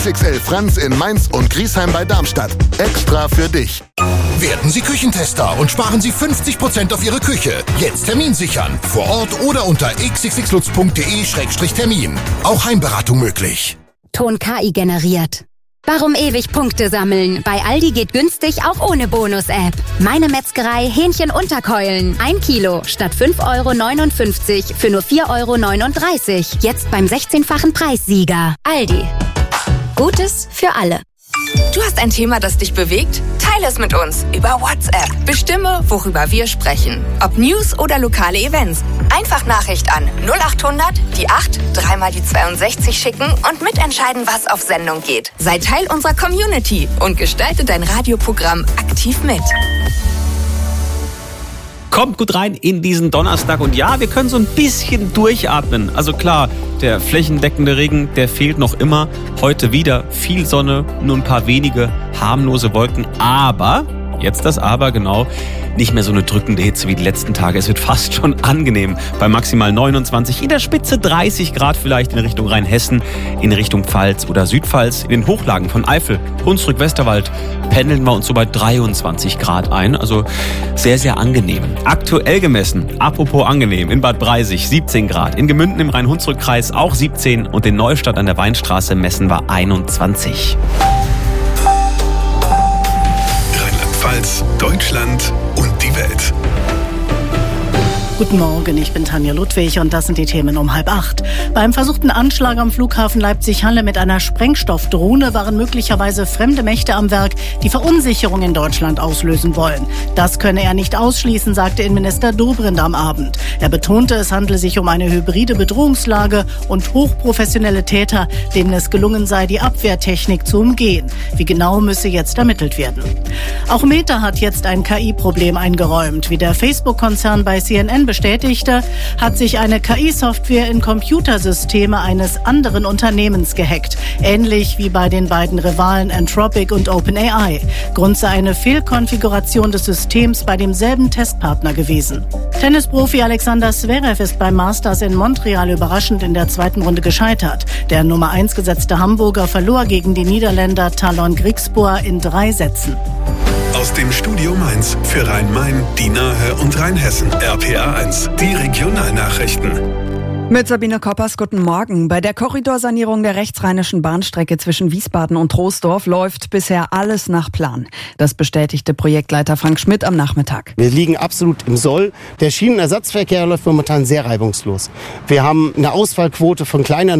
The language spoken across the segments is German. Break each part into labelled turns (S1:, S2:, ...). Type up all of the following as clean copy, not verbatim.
S1: XXL Franz in Mainz und Griesheim bei Darmstadt. Extra für dich.
S2: Werden Sie Küchentester und sparen Sie 50% auf Ihre Küche. Jetzt Termin sichern. Vor Ort oder unter xxxlutz.de/termin. Auch Heimberatung möglich.
S3: Ton KI generiert. Warum ewig Punkte sammeln? Bei Aldi geht günstig auch ohne Bonus-App. Meine Metzgerei Hähnchenunterkeulen. 1 Kilo statt 5,59 € für nur 4,39 €. Jetzt beim 16-fachen Preissieger. Aldi. Gutes für alle.
S4: Du hast ein Thema, das dich bewegt? Teile es mit uns über WhatsApp. Bestimme, worüber wir sprechen. Ob News oder lokale Events. Einfach Nachricht an 0800 die 8 3 mal die 62 schicken und mitentscheiden, was auf Sendung geht. Sei Teil unserer Community und gestalte dein Radioprogramm aktiv mit.
S5: Kommt gut rein in diesen Donnerstag und ja, wir können so ein bisschen durchatmen. Also klar, der flächendeckende Regen, der fehlt noch immer. Heute wieder viel Sonne, nur ein paar wenige harmlose Wolken. Aber, jetzt das Aber, genau, nicht mehr so eine drückende Hitze wie die letzten Tage. Es wird fast schon angenehm bei maximal 29, in der Spitze 30 Grad vielleicht in Richtung Rheinhessen, in Richtung Pfalz oder Südpfalz. In den Hochlagen von Eifel, Hunsrück, Westerwald pendeln wir uns so bei 23 Grad ein. Also sehr, sehr angenehm. Aktuell gemessen, apropos angenehm, in Bad Breisig 17 Grad, in Gemünden im Rhein-Hunsrück-Kreis auch 17 und in Neustadt an der Weinstraße messen wir 21.
S6: Rheinland-Pfalz, Deutschland und die Welt.
S7: Guten Morgen, ich bin Tanja Ludwig und das sind die Themen um 7:30. Beim versuchten Anschlag am Flughafen Leipzig-Halle mit einer Sprengstoffdrohne waren möglicherweise fremde Mächte am Werk, die Verunsicherung in Deutschland auslösen wollen. Das könne er nicht ausschließen, sagte Innenminister Dobrindt am Abend. Er betonte, es handle sich um eine hybride Bedrohungslage und hochprofessionelle Täter, denen es gelungen sei, die Abwehrtechnik zu umgehen. Wie genau müsse jetzt ermittelt werden. Auch Meta hat jetzt ein KI-Problem eingeräumt. Wie der Facebook-Konzern bei CNN bestätigte, hat sich eine KI-Software in Computersysteme eines anderen Unternehmens gehackt. Ähnlich wie bei den beiden Rivalen Anthropic und OpenAI. Grund sei eine Fehlkonfiguration des Systems bei demselben Testpartner gewesen. Tennisprofi Alexander Zverev ist beim Masters in Montreal überraschend in der zweiten Runde gescheitert. Der Nummer 1 gesetzte Hamburger verlor gegen den Niederländer Talon Griekspoor in 3 Sätzen.
S6: Aus dem Studio Mainz für Rhein-Main, die Nahe und Rheinhessen. RPA1, die Regionalnachrichten.
S8: Mit Sabine Koppers, guten Morgen. Bei der Korridorsanierung der rechtsrheinischen Bahnstrecke zwischen Wiesbaden und Troisdorf läuft bisher alles nach Plan. Das bestätigte Projektleiter Frank Schmidt am Nachmittag.
S9: Wir liegen absolut im Soll. Der Schienenersatzverkehr läuft momentan sehr reibungslos. Wir haben eine Ausfallquote von kleiner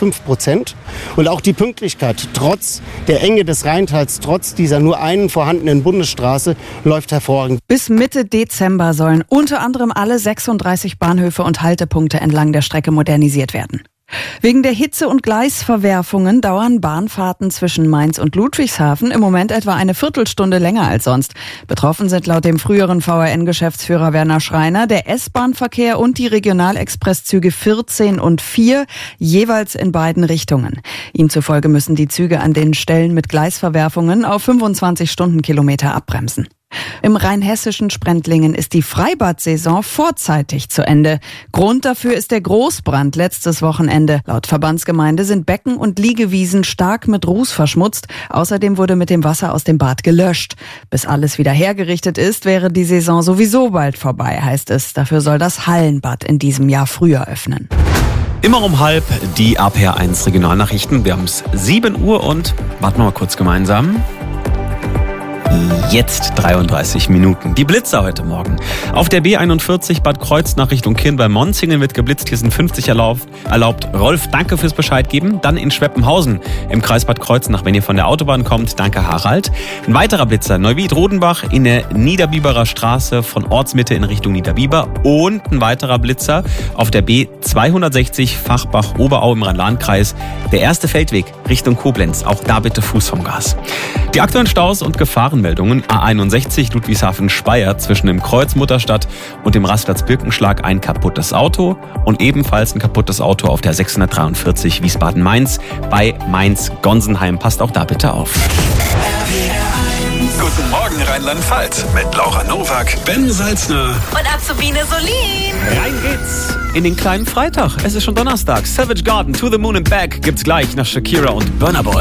S9: 0,5% und auch die Pünktlichkeit trotz der Enge des Rheintals, trotz dieser nur einen vorhandenen Bundesstraße, läuft hervorragend.
S8: Bis Mitte Dezember sollen unter anderem alle 36 Bahnhöfe und Haltepunkte entlang der Strecke modernisiert werden. Wegen der Hitze- und Gleisverwerfungen dauern Bahnfahrten zwischen Mainz und Ludwigshafen im Moment etwa eine Viertelstunde länger als sonst. Betroffen sind laut dem früheren VRN-Geschäftsführer Werner Schreiner der S-Bahn-Verkehr und die Regionalexpresszüge 14 und 4, jeweils in beiden Richtungen. Ihm zufolge müssen die Züge an den Stellen mit Gleisverwerfungen auf 25 Stundenkilometer abbremsen. Im rheinhessischen Sprendlingen ist die Freibad-Saison vorzeitig zu Ende. Grund dafür ist der Großbrand letztes Wochenende. Laut Verbandsgemeinde sind Becken und Liegewiesen stark mit Ruß verschmutzt. Außerdem wurde mit dem Wasser aus dem Bad gelöscht. Bis alles wieder hergerichtet ist, wäre die Saison sowieso bald vorbei, heißt es. Dafür soll das Hallenbad in diesem Jahr früher öffnen.
S5: Immer um 7:30 die RPA1 Regionalnachrichten. Wir haben es 7 Uhr und warten wir mal kurz gemeinsam. Jetzt 33 Minuten. Die Blitzer heute Morgen. Auf der B41 Bad Kreuznach Richtung Kirn bei Monzingen wird geblitzt. Hier sind 50 erlaubt. Rolf, danke fürs Bescheid geben. Dann in Schweppenhausen im Kreis Bad Kreuznach, wenn ihr von der Autobahn kommt. Danke, Harald. Ein weiterer Blitzer, Neuwied-Rodenbach in der Niederbiberer Straße von Ortsmitte in Richtung Niederbiber. Und ein weiterer Blitzer auf der B260 Fachbach-Oberau im Rhein-Lahn-Kreis. Der erste Feldweg Richtung Koblenz. Auch da bitte Fuß vom Gas. Die aktuellen Staus und Gefahrenmeldungen. A61 Ludwigshafen-Speyer zwischen dem Kreuz Mutterstadt und dem Rastplatz Birkenschlag ein kaputtes Auto und ebenfalls ein kaputtes Auto auf der 643 Wiesbaden-Mainz bei Mainz-Gonsenheim. Passt auch da bitte auf.
S6: Guten Morgen Rheinland-Pfalz mit Laura Nowak, Ben Salzner
S4: Und Azubine Solin.
S5: Rein geht's in den kleinen Freitag. Es ist schon Donnerstag. Savage Garden, To the Moon and Back gibt's gleich nach Shakira und Burna Boy.